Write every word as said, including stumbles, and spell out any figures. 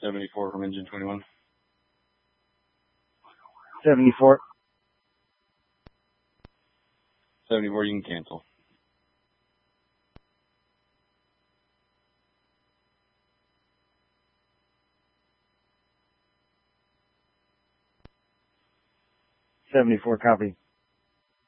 seventy-four from engine twenty-one. seventy-four. seventy-four, you can cancel. seventy-four, copy.